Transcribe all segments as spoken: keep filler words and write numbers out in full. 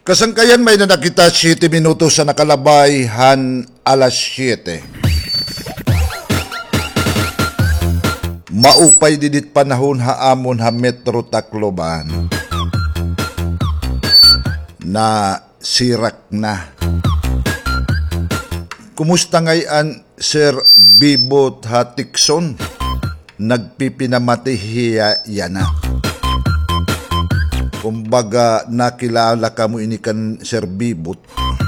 Kasangkayan may na nakita siyete minutos sa nakalabay han alas siyete. Maupay didit panahon haamon ha Metro Tacloban na sirak na. Kumusta ngayon Sir Bibot Hatikson? Nagpipinamatihiya yana. Kumbaga nakilala ka mo ini kan Sir Bibot.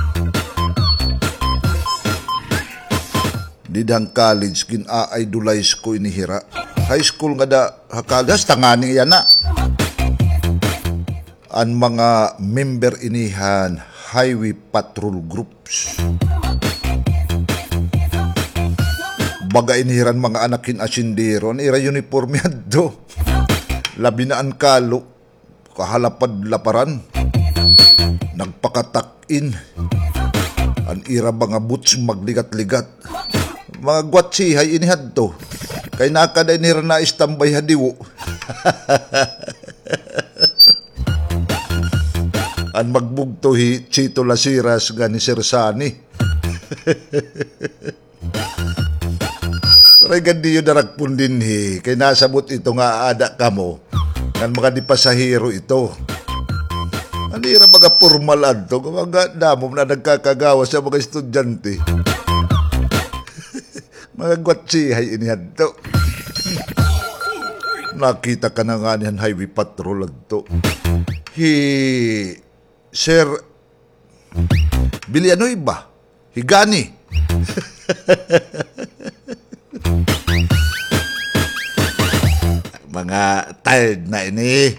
Didang college kin a-idolize ko inihira. High school nga da hakalas tangani yan na. Ang mga member inihan highway patrol groups. Baga inihiran mga anakin asindero. Ira uniforme yan do. Labi na ang kalo. Kahalapad laparan. Nagpakatakin. Ang ira mga boots magligat-ligat. Mga gwatsihay inihad to. Kay nakada inira na istambay hadiwo. Ang magbugto hi Chito Lasiras nga ni Sir Sani. Pero gandi yun darakpun din hi. Kay nasabot ito nga aada ka mo. Kan mga di pasahero ito. Anira mga formal adto. Mga damom na nagkakagawa sa mga estudyante. Mga gwatsihay inihad to. Nakita ka na nga niyan highway patrol adto. Hi... Sir... Bilianoy ba? Higani. Mga tired na ini.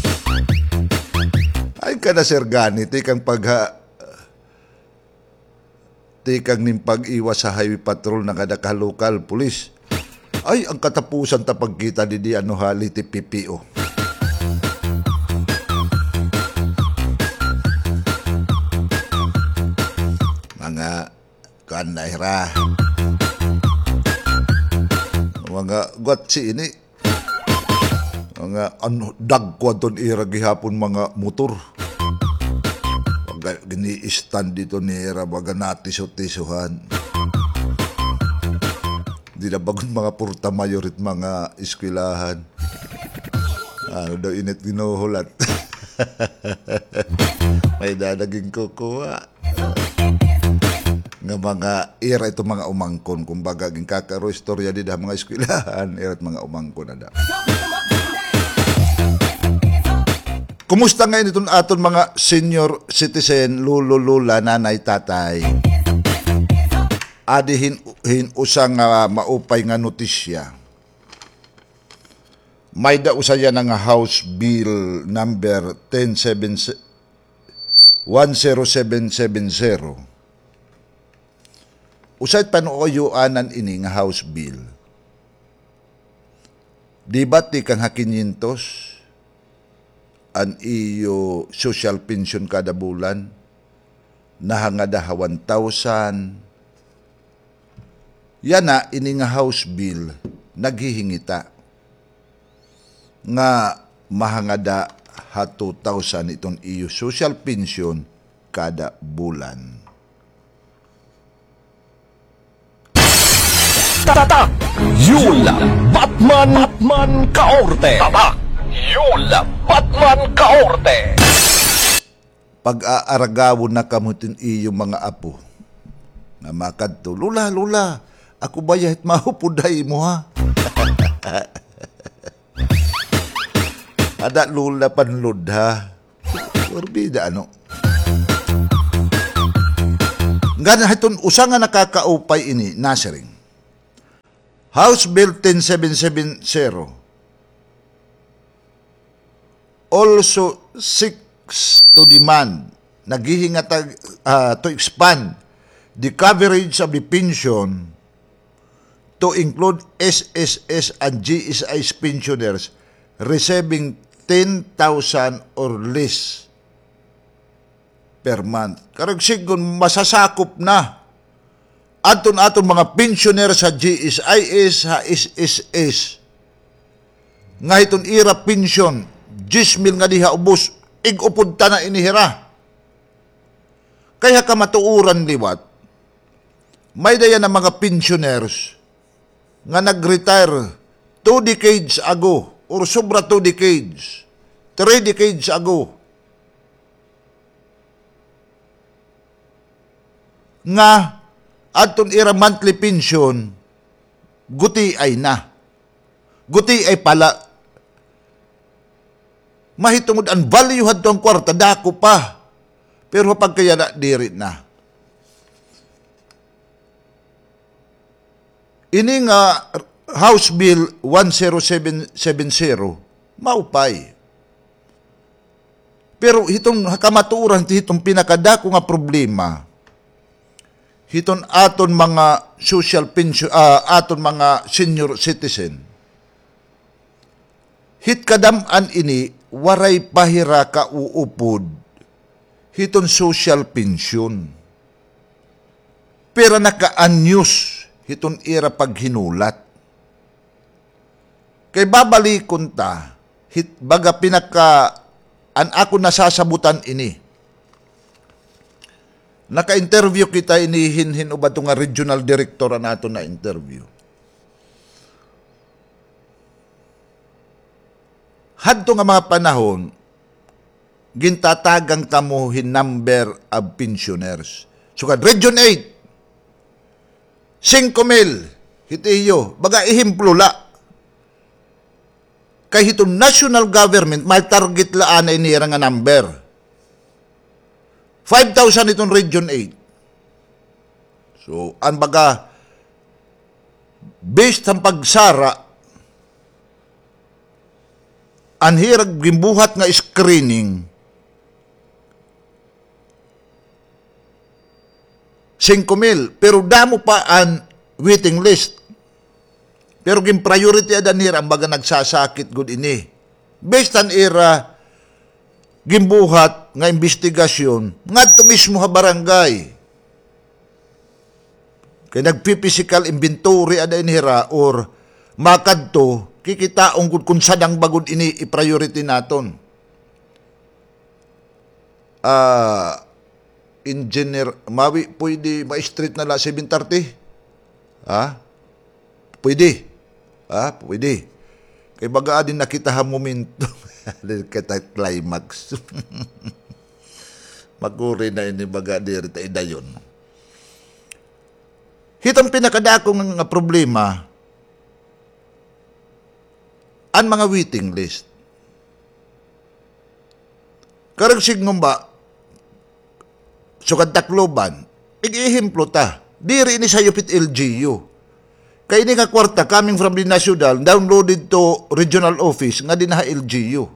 Ay ka na Sir Gani, tikang pagha... Tikang ning pag-iwas sa highway patrol ng kada ka-local police. Ay, ang katapusan ta pagkita di di ano haliti P P O. Mga kanahira. Mga gwatsi ini. Mga ano, dagkwa ton ira gihapon mga motor. Pag gini-stand dito ni ira baga natiso-tisuhan. Di na bagon mga purta mayorit mga eskwelahan. Ano daw init ginuhulat. May dadaging kukuha. Nga mga ira ito mga umangkon. Kumbaga ging kakaro istorya di da mga eskwelahan. Ira at mga umangkon na da. Kumusta ngayon itong aton mga senior citizen, lulo, lula, nanay, tatay? Adihin hin usang uh, maupay nga notisya. May da usaya nga House Bill number one zero seven seven zero. Usay panuoyoanan ini nga House Bill. Di ba ti kang hakinyintos? An iyo social pension kada bulan nahangada ha one thousand. Yan na ini nga House Bill naghihingita nga mahangada ha two thousand itong iyo social pension kada bulan. Tatak! Yula! Batman! Batman Kaorte! Tatak! Yula! Batman Kaorte! Pag-aaragawon na kamutin iyong mga apo na makadto, Lula, Lula, ako ba yahit mahupuday mo ha? Ada Lula panlod ha? Orbida ano? Nga na itong usa nga nakakaupay ini, nasiring. House Bill ten seven seven zero also seeks to demand, naghihingat uh, to expand the coverage of the pension to include S S S and G S I's pensioners receiving ten thousand or less per month. Karag sigon masasakop na aton-aton mga pensioner sa G S I S, ha S S S. Nga iton ira pension, ten mil nga diha ubos, ig-upod ta na inihira. Kaya kamatuuran liwat, may daya ng mga pensioners nga nag-retire two decades ago or sobra two decades, three decades ago. Nga adton ira monthly pension guti ay na. Guti ay pala. Mahitungod ang value hadto ang kwarta dako pa. Pero pag kaya na diri na. Ini nga House Bill one zero seven seven zero maupay. Pero hitong kamatuuran hitong pinakadako nga problema hiton aton mga social pension uh, aton mga senior citizen. Hit kadam-an ini waray pahira ka uupod hiton social pension. Pero naka-anyos hiton ira paghinulat. Kay babalikon ta, hit baga pinaka an ako nasasabutan ini. Naka-interview kita ini hinhin uba nga regional director nato na interview. Hadto nga mga panahon, gintatagang kamuhin number of pensioners. So, kad Region eight, five mil, hitiyo, baga ihimplula. Kay hitong national government, may target laan na inira nga number. five thousand itong Region eight. So, ang baga, based ang pagsara, ang hirag gimbuhat nga screening, five mil, pero damo pa ang waiting list. Pero gin priority adan hira ang baga nagsasakit gud ini. Based on era gimbuhat nga investigasyon ngadto mismo ha barangay. Kay nagpi-physical inventory adan hira or makadto kikitaong gud kun sadang bagod ini i-priority naton. Ah uh, engineer mawi pwede ma-street na la seven thirty. Ha? Pwede. Ah, pwede. Kay baga din nakita ha momento. Kita climax. Maguri na ini baga diri ta idayon. Hitang pinakadakong nga problema ang mga waiting list. Karag signgom ba sukad Tacloban, ig-ihemplo ta. Diri ini sa Yupit L G U. Kaya ini nga kwarta coming from the national, downloaded to regional office, nga din ha L G U.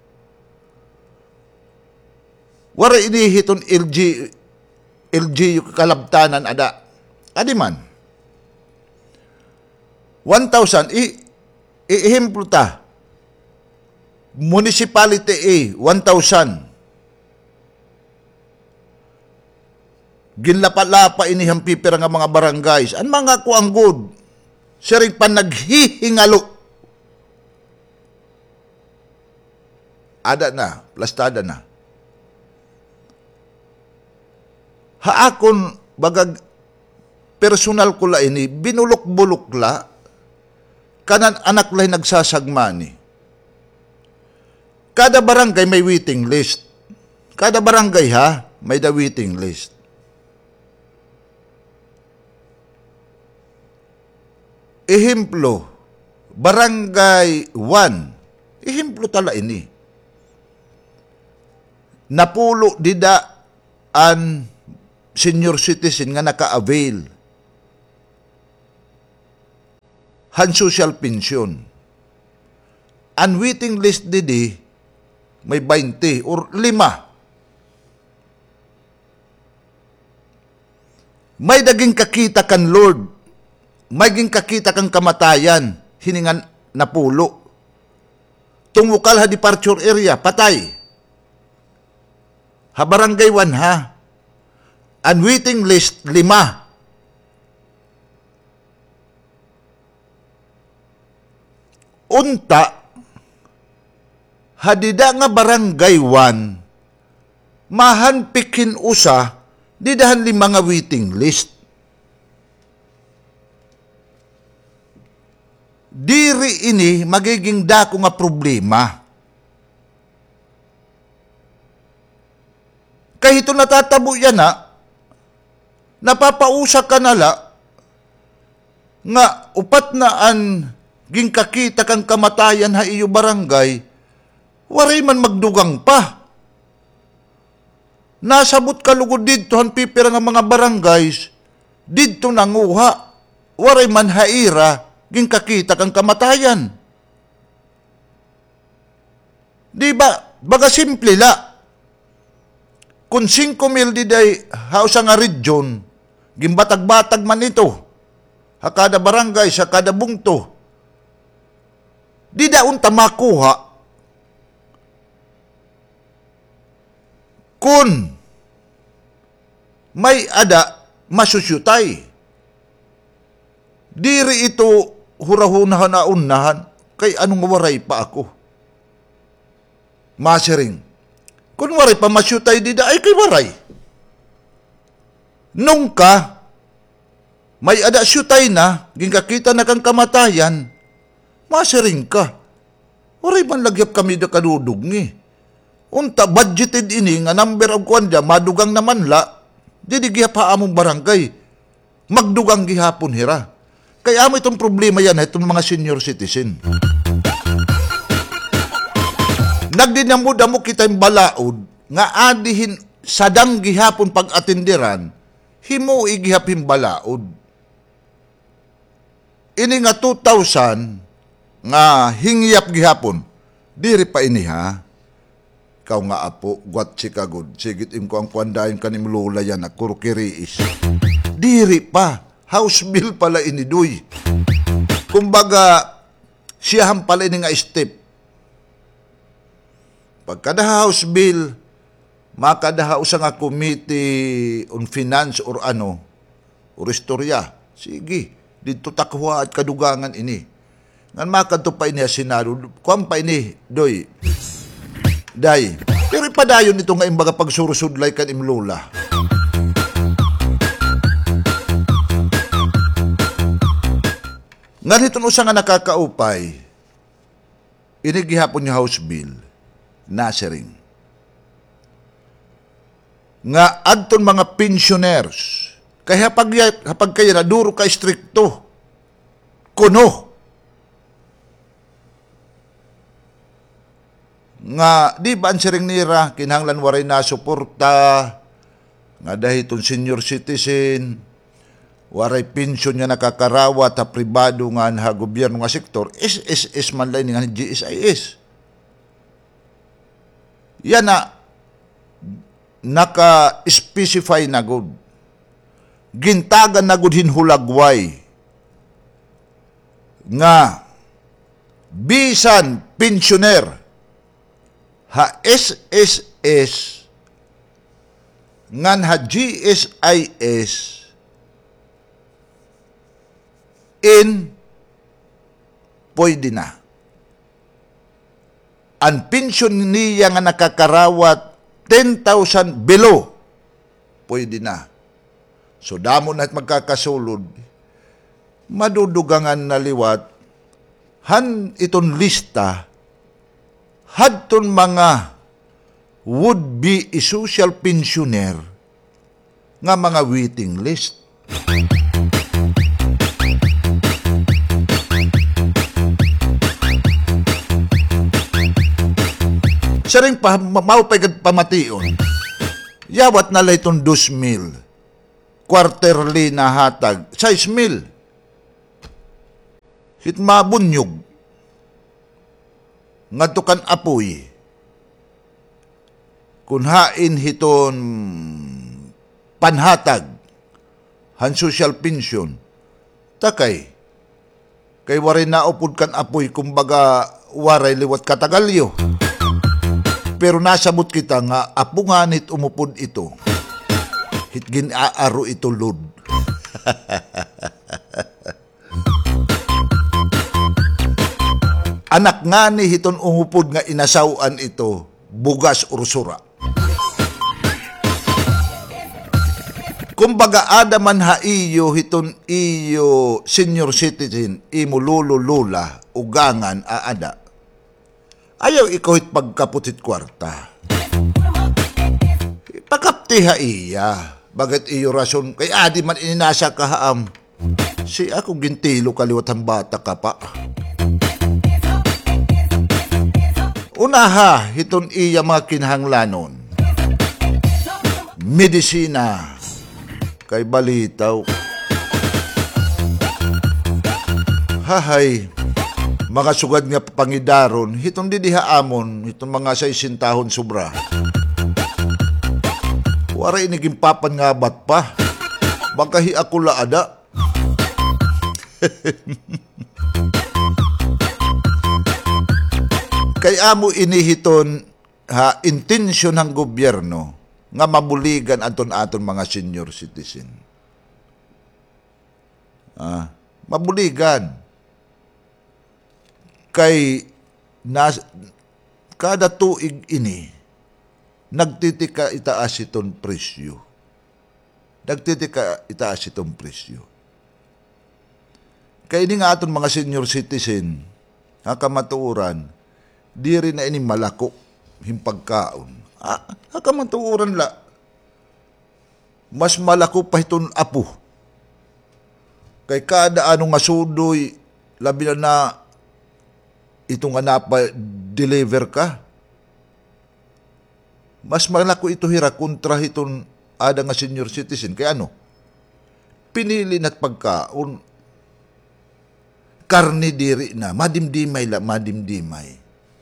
Wara ini hiton L G, L G U kalabtanan ada. Adi man. one thousand, i-ihemplo ta. Municipality A, one thousand. Ginlapa-lapa ini hampipira nga mga barangays. Ang mga kuang good. Siring pa naghihingalo. Ada na, plastada na. Haakon, bagag, personal ko la ini, binulok-bulok la, kanan anak lay nagsasagmani. Kada barangay may waiting list. Kada barangay ha, may the waiting list. Ehemplo, Barangay one, ehemplo tala ini. Napulo dida an senior citizen nga naka-avail han social pension. Ang waiting list didi may twenty or lima. May daging kakita kan Lord. Maging kakita kang kamatayan, hiningan napulo. Tungukal ha departure area, patay. Ha barangay one ha. Ang waiting list, lima. Unta, hadida nga barangay one, mahan pikin usa, Di dahan li mga waiting list. Diri ini magiging dako nga problema. Kahit ito natatabo yan na, napapausa ka nala, nga upat na an gingkakita kang kamatayan ha iyo barangay, waray man magdugang pa. Nasabot kalugod dito han pipira nga mga barangays, dito nanguha, waray man haira, gingkakita kang kamatayan. Di ba? Baga simple la. Kung singko mil di day hausa nga region, gimbatag-batag man ito, ha kada barangay, sa kada bungto, di daon ta makuha kung may ada masusyutay. Diri ito hurahunahan na unahan, kay anong waray pa ako. Masiring, kung waray pa masyutay di da, ay kay waray. Nung ka, may ada syutay na, gingkakita na kang kamatayan, masiring ka. Waray man lagyap kami da kadudog ni. Unta budgeted ini nga number of kwanda, madugang naman la, didigya pa among barangay. Magdugang gihapon hira. Kaya mo itong problema yan, itong mga senior citizen. Nagdinamod-amok kita yung balaod, nga adihin sadang gihapon pag-atindiran, himo igihapin balaod. Ini nga two thousand, nga hingyap gihapon, diri pa ini ha. Ikaw nga apo, gwat si kagod, sigit im ko ang kwandahin kanim lula yan, akuro kiriis. Diri pa, house bill pala ini doy. Kumbaga, siyaham pala ini nga step. Pagkada house bill, makadaha usa nga committee on finance or ano, or istorya. Sige, dito takwa at kadugangan ini. Ngan makadto pa ini Senado, kuam pa ini, doy. Day. Pero ipadayon ito nga imbaga pagsurusudlay kan imlula. Ngan hitun usa nga nakakaupay, ini gihapon nga house bill, nasiring. Nga adton mga pensioners, kaya hapag, hapag kaya na duro ka strikto, kuno. Nga, di ba ang siring nira, kinahanglan waray na suporta, nga dahil itong senior citizen, waray pensyon nga nakakarawat ha pribado nga ha gobyerno nga sektor, S S S man lang nga G S I S. Yan na, naka-specify na good. Gintagan na good hinhulagway. Nga, bisan pensyoner, ha S S S, ngan ha G S I S, in, pwede na. Ang pensyon niya nga nakakarawat ten thousand below, pwede na. So, damo na't magkakasulod, madudugangan na liwat, han iton lista, hadton mga would-be social pensioner nga mga waiting list. Sa rin pa, maupagad pamation, yawat na layton dos mil, quarterly na hatag, sais mil. Hit mabunyog, ngadtukan apoy, kung hain hiton panhatag, han social pension, takay, kay waray na upod kan apoy, kumbaga waray liwat katagalyo. Pero nasabot kita nga, apo nga nit umupod ito. Hit ginaaro ito load. Anak nga ni hiton umupod nga inasawan ito, bugas ursura. kumbaga adaman ha iyo hiton iyo senior citizen imo lolo lola ugangan aada ayaw ikaw hit pagkaputit kwarta pakapti ha iya bagat iyo rason kay adi man ininasa kahaam si ako gintilo kaliwat ang bata ka pa unaha hiton iya mga kinahanglanon medisina kay balitaw. Hahay, mga sugad nga pangidaron, hitong didihaamon, hitong mga saisintahon sobra. Wara iniging papan nga bat pa, baka hi ako laada. Kay amo inihiton ha, intensyon ng gobyerno, nga mabuligan aton-aton mga senior citizen. Ah, mabuligan. Kay nas, kada tuig ini nagtitika itaas itong presyo. Nagtitika itaas itong presyo. Kay ini nga aton mga senior citizen, ha kamatuuran, di rin na ini malako himpagkaon. Ah, kamantuuran la. Mas malako pa itong apo. Kay kada anong nga sudoy, labi na na itong anapa deliver ka. Mas malako ito hira kontra itong ada nga senior citizen. Kaya ano? Pinili na't pagkaon. Karni diri na. Madimdimay la, madimdimay.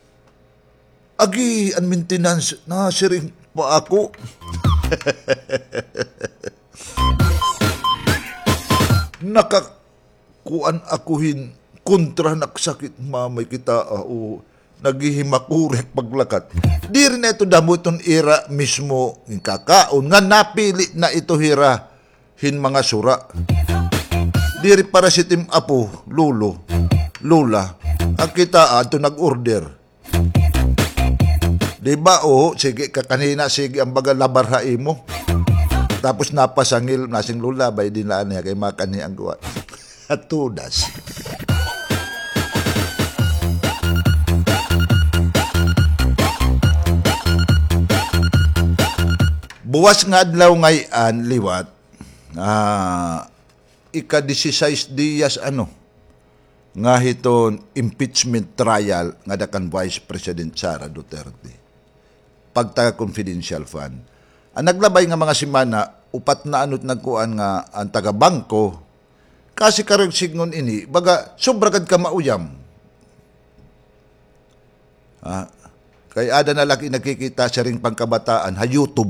Agi, ang maintenance, nasiring pa ako. Nakakuan akuhin kontra naksakit mamay kita uh, o naghihimakurek paglakat. Di rin na ito damo itong ira mismo ng kakaon nga napili na ito hira hin mga sura. Di rin para si Tim Apo, Lolo, Lola, ang kita ito nag-order. Diba o, oh, sige kakanina, sige ang baga labarhain mo. Tapos napasangil, nasing lulabay din laan niya kay makani ang gawa. At tudas. Buwas nga adlaw ngayon, liwat, ah, ika-16 diyas ano, nga hiton impeachment trial nga dakan Vice President Sara Duterte. Pagtaga-confidential fund. Ang naglabay nga mga simana, upat na anot nagkuan nga ang taga-bangko, kasi karong signon ini, baga, sobragad ka mauyam. Ha? Kay ada na laki nakikita sa ring pangkabataan, ha YouTube.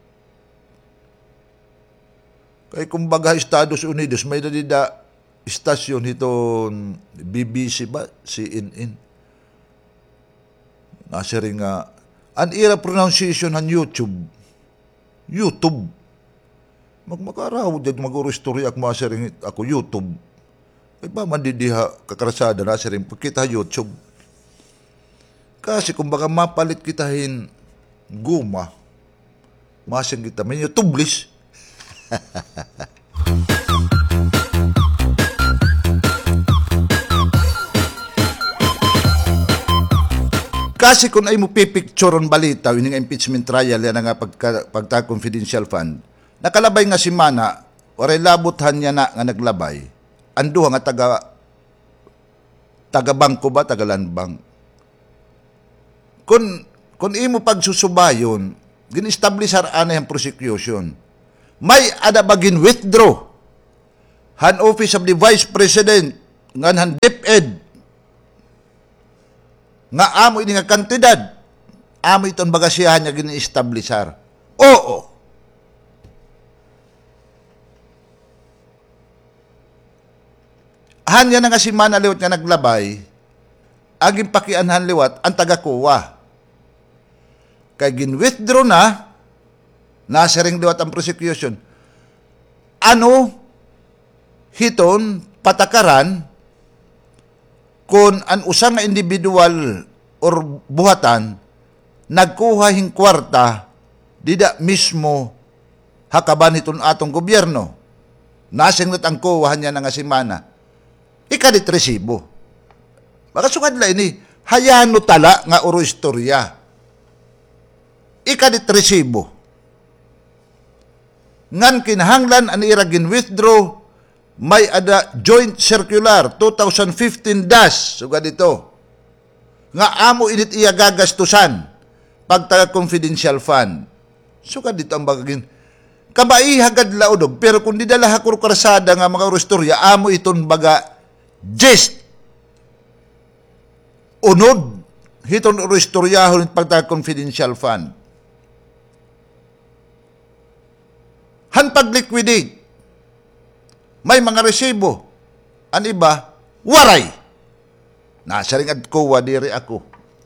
Kay kumbaga Estados Unidos, may nadida istasyon hiton B B C ba? C N N. Nasa ring nga, an ira pronunciation ng YouTube. YouTube. Magmakaraw dyan mag-urustori ak masaring ako YouTube. Ay ba mandidiha kakarasada na sa rin kita YouTube. Kasi kung baka mapalit kitahin guma, masang kita may YouTube list. Kasi kung ay mo pipicture on balita, yun yung impeachment trial, yan nga pagka, pagta-confidential fund, nakalabay nga si Mana, oray labuthan niya na nga naglabay, anduha nga taga, taga-bangko ba, taga-landbank. Kung, kung imo pagsusubayon, gin-establishar ana yung prosecution, may ada ba gin-withdraw, han office of the Vice President, nga han DepEd, nga amo ini nga kantidad, amo iton bagasiyahan niya gini-establishar. Oo. Hanya na nga si Mana liwat nga naglabay, aging pakianhan liwat ang taga-kuwa. Kay gin-withdraw na, nasa ring liwat ang prosecution. Ano hiton patakaran kung an usang nga individual or buhatan nagkuha hing kwarta dida mismo hakaban iton atong gobyerno. Nasing nat ang kuwahan niya nga simana. Ikadit resibo. Baka sukad la ini, hayano tala nga uro istorya. Ikadit resibo. Ngan kinahanglan an iragin withdraw, may ada joint circular twenty fifteen dash, sugad ito. Nga amo init iya gagastusan pagtaga confidential fund. Sugad dito ang bagagin. Kabai hagad laudog, pero kung di dala hakur karsada nga mga urustorya, amo iton baga gist. Unod, hiton urustoryahon pagtaga confidential fund. Han pag-liquidate, may mga resibo. An iba, waray. Nasa ring at kuwa, diri ako.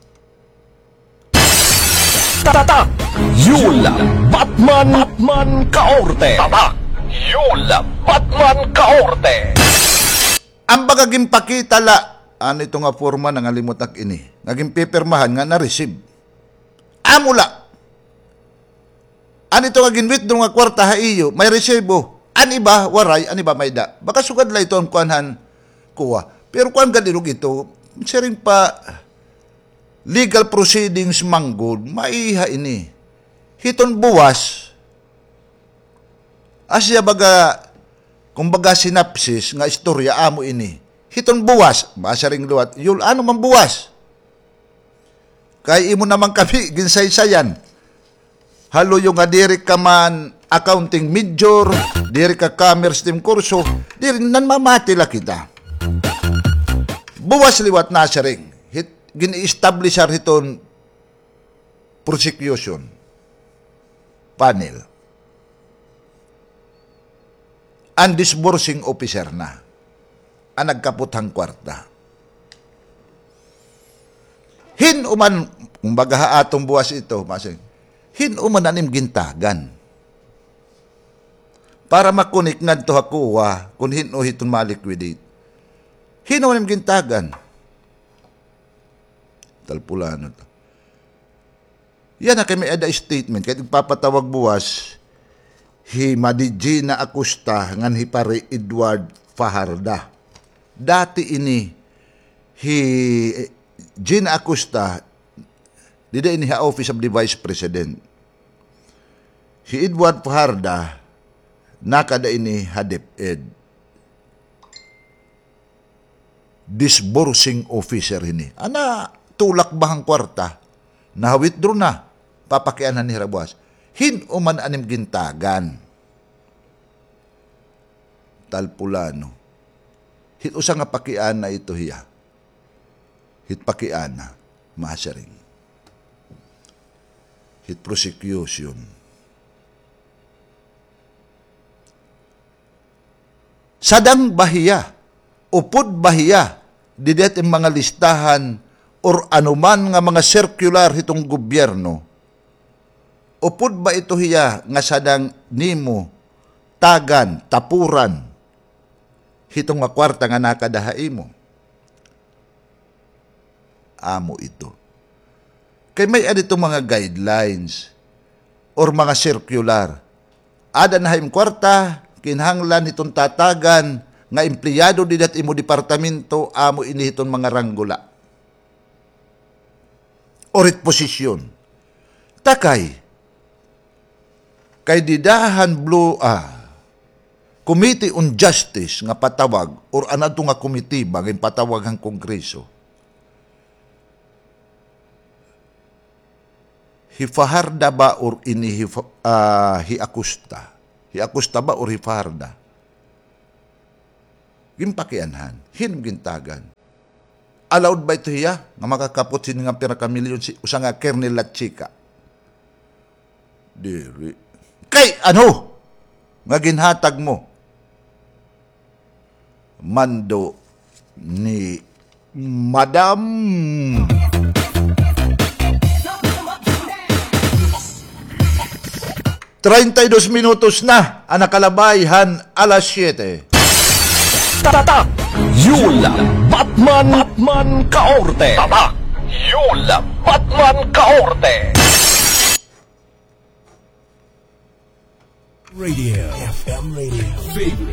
Tatak! Yula! Batman! Batman Kaorte! Tatak! Yula! Batman Kaorte! Ang bagaging pakita la, ano ito nga forma ng alimutak ini, naging pipirmahan nga na-receive. Amula! Ano ito nga ginwithdraw nga kwarta ha iyo, may resibo. An iba, waray, an iba may da. Baka sugad la ito ang kuanhan kuha. Pero kuan gadirog ito, siring pa legal proceedings manggod, maiha ini. Hiton buwas, asya baga, kumbaga sinapsis nga istorya amo ini. Hiton buwas, masaring luwat, yul, ano man buwas? Kay imo naman kami, ginsay-sayan. Halo yung nga diri ka man accounting major, diri ka commerce team kurso, diri nan mamati la kita. Buwas liwat na siya ring. Hit, gini-establishar hiton prosecution panel. Ang disbursing officer na ang nagkaputang kwarta. Hin uman, kung baga atong buwas ito, masing, hin uman anim gintagan. Para makunik nga ito hakuha, kung hin o hiton maliquidate. Hin uman anim gintagan. Talpulano to. Yan na kami ada statement, kahit papatawag buwas, hi Madijina Acosta ngan hi pare Edward Fajarda. Dati ini hi Gina Acosta dida ini ha office of the Vice President. Si Edward Fajarda nakada ini ha DepEd. Disbursing officer ini. Ana tulak bahang kwarta na withdraw na papakianan ni Rabuas. Hin uman anim gintagan. Talpulano. Hit usa nga pakian na ito hiya. Hit pakian na. Masaring. Hit prosecution. Sadang bahiya. Upod bahiya. Didet ang mga listahan or anuman nga mga circular hitong gobyerno. Upod ba ito hiya nga sadang nimo, tagan, tapuran, hitong nga kwarta nga nakadahay mo? Amo ito. Kay may adito mga guidelines or mga circular. Ada na hayong kwarta, kinhanglan hitong tatagan, nga empleyado didat imo departamento, amo ini hitong mga ranggula. Orit posisyon. Takay, kay didahan blue ah, Committee on Justice nga patawag or anadto nga committee bagay patawag ang Kongreso. Hi Fajarda ba or ini hi, uh, hi Acosta? Hi Acosta ba or hi Fajarda? Gimpakianhan, hin gintagan. Allowed ba ito hiya nga makakapot sin nga pira ka milyon si usa nga kernel at chika? Diri. Kay ano? Nga ginhatag mo. Mando ni Madam treinta y dos minutos na ang nakalabayhan alas siyete. Tatak! Yula! Batman! Batman Kaorte! Tatak! Yula! Batman Kaorte! Radio. F M Radio. Favorite.